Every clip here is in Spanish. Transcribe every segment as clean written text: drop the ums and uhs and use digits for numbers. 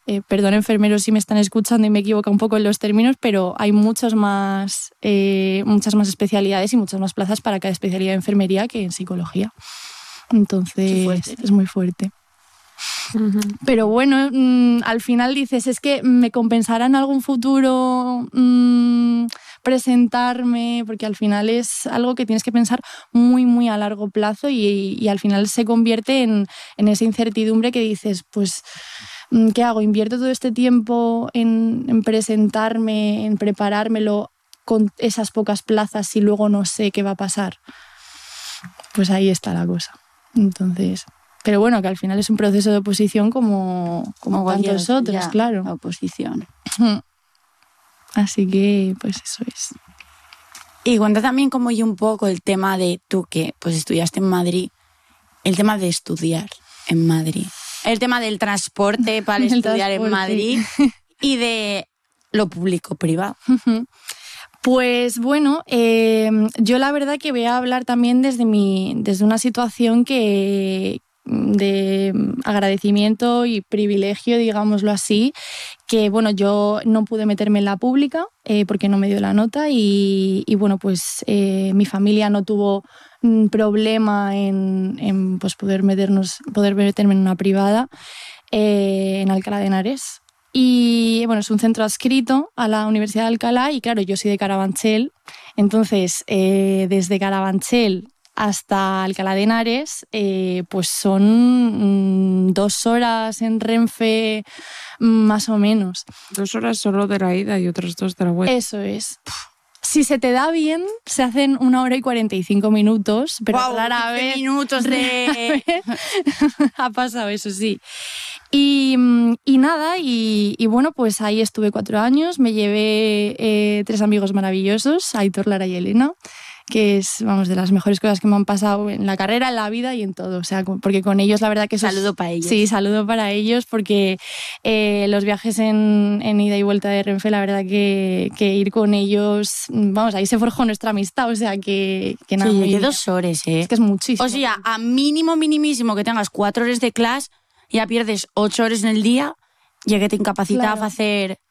perdón enfermeros si me están escuchando y me equivoco un poco en los términos, pero hay muchas más especialidades y muchas más plazas para cada especialidad de enfermería que en psicología. Entonces es muy fuerte. Uh-huh. Pero bueno, al final dices, es que me compensará en algún futuro presentarme, porque al final es algo que tienes que pensar muy, muy a largo plazo y al final se convierte en esa incertidumbre que dices, pues, ¿qué hago? ¿Invierto todo este tiempo en presentarme, en preparármelo con esas pocas plazas y luego no sé qué va a pasar? Pues ahí está la cosa. Entonces... Pero bueno, que al final es un proceso de oposición como tantos otros, claro. La oposición. Así que, pues eso es. Y cuenta también como yo un poco el tema de tú que pues estudiaste en Madrid, el tema de estudiar en Madrid, el tema del transporte para estudiar en Madrid y de lo público-privado. Pues bueno, yo la verdad que voy a hablar también desde una situación de agradecimiento y privilegio, digámoslo así, que bueno, yo no pude meterme en la pública porque no me dio la nota y bueno, pues mi familia no tuvo problema en pues poder meterme en una privada en Alcalá de Henares. Y bueno, es un centro adscrito a la Universidad de Alcalá y claro, yo soy de Carabanchel, entonces desde Carabanchel hasta Alcalá de Henares, pues son 2 horas en Renfe, más o menos. 2 horas solo de la ida y otras 2 de la vuelta. Eso es. Si se te da bien, se hacen 1 hora y 45 minutos, pero rara vez... minutos de... ha pasado eso, sí. Y nada, y bueno, pues ahí estuve 4 años, me llevé 3 amigos maravillosos, Aitor, Lara y Elena, que es, vamos, de las mejores cosas que me han pasado en la carrera, en la vida y en todo. O sea, porque con ellos la verdad que... Saludo para ellos. Sí, saludo para ellos porque los viajes en ida y vuelta de Renfe, la verdad que ir con ellos, vamos, ahí se forjó nuestra amistad, o sea que nada. Sí, de 2 horas, Es que es muchísimo. O sea, a minimísimo que tengas 4 horas de clase, ya pierdes 8 horas en el día, ya que te incapacitaba hacer...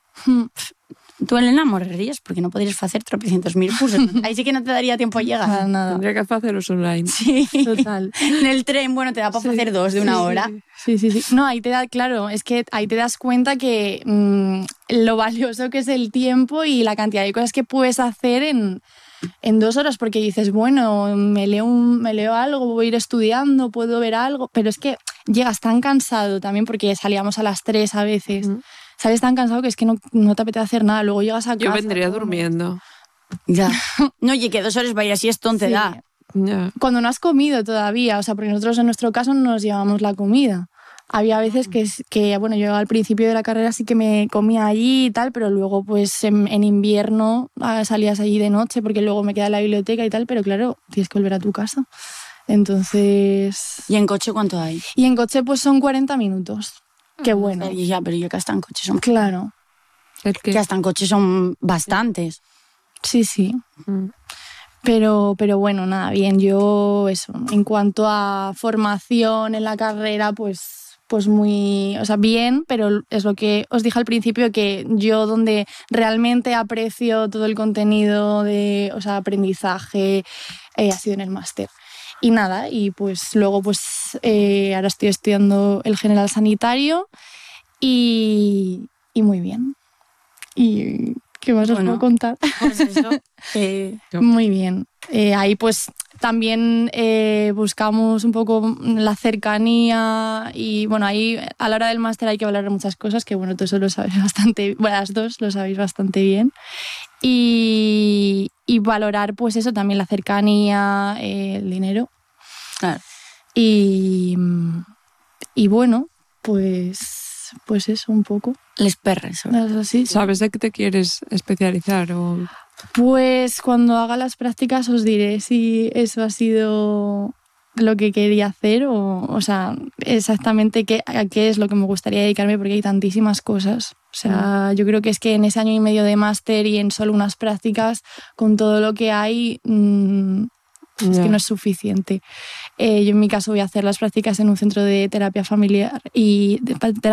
Tú, Elena, morirías porque no podrías hacer 300.000 cursos. Ahí sí que no te daría tiempo a llegar. Nada. Tendría que hacerlos online. Sí, total. En el tren, bueno, te da para hacer 2 de 1 hora. Sí. No, ahí te da, claro, es que ahí te das cuenta que lo valioso que es el tiempo y la cantidad de cosas que puedes hacer en 2 horas, porque dices, bueno, me leo algo, voy a ir estudiando, puedo ver algo, pero es que llegas tan cansado también porque salíamos a las 3 a veces. Sales tan cansado que es que no te apetece hacer nada. Luego llegas a casa... Yo vendría durmiendo. Ya. No, oye, que 2 horas para ir así es tontedad. Ya. Cuando no has comido todavía, o sea, porque nosotros en nuestro caso no nos llevamos la comida. Había veces que bueno, yo al principio de la carrera sí que me comía allí y tal, pero luego pues en invierno salías allí de noche porque luego me queda en la biblioteca y tal, pero claro, tienes que volver a tu casa. Entonces... ¿Y en coche cuánto hay? Y en coche pues son 40 minutos. Qué bueno. Ya, pero yo que hasta en coche son... Claro. Que hasta en coche son bastantes. Sí. Pero bueno, nada, bien. Yo, eso, en cuanto a formación en la carrera, pues muy... O sea, bien, pero es lo que os dije al principio, que yo donde realmente aprecio todo el contenido de, o sea, aprendizaje ha sido en el máster. Y nada, y pues luego pues ahora estoy estudiando el general sanitario y muy bien. ¿Y qué más os puedo contar? Pues eso. Muy bien. Ahí pues también buscamos un poco la cercanía y bueno, ahí a la hora del máster hay que hablar de muchas cosas que bueno, tú eso lo sabes bastante, bueno, las dos lo sabéis bastante bien. Y valorar pues eso también, la cercanía, el dinero. Claro. Y bueno, pues eso un poco. Les perres. Sí. ¿Sabes de qué te quieres especializar? Pues cuando haga las prácticas os diré si eso ha sido lo que quería hacer o sea, exactamente a qué es lo que me gustaría dedicarme, porque hay tantísimas cosas. O sea, yo creo que es que en ese 1 año y medio de máster y en solo unas prácticas, con todo lo que hay, es que no es suficiente. Yo en mi caso voy a hacer las prácticas en un centro de terapia familiar y